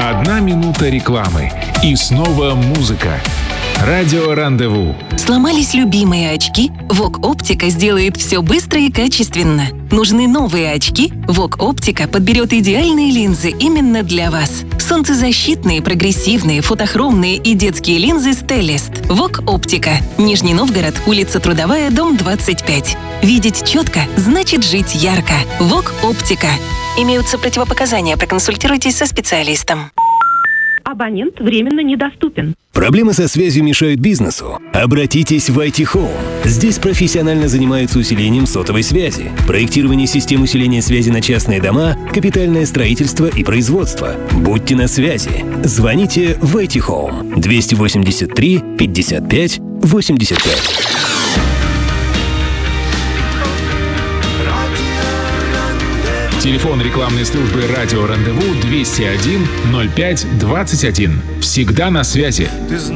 1 минута рекламы. И снова музыка. Радио Рандеву. Сломались любимые очки? ВОК Оптика сделает все быстро и качественно. Нужны новые очки? ВОК Оптика подберет идеальные линзы именно для вас. Солнцезащитные, прогрессивные, фотохромные и детские линзы Stellest. ВОК Оптика. Нижний Новгород, улица Трудовая, дом 25. Видеть четко значит жить ярко. ВОК Оптика. Имеются противопоказания. Проконсультируйтесь со специалистом. Абонент временно недоступен. Проблемы со связью мешают бизнесу? Обратитесь в IT Home. Здесь профессионально занимаются усилением сотовой связи, проектирование систем усиления связи на частные дома, капитальное строительство и производство. Будьте на связи. Звоните в IT Home 283 55 85. Телефон рекламной службы «Радио Рандеву» 201 05 21. Всегда на связи.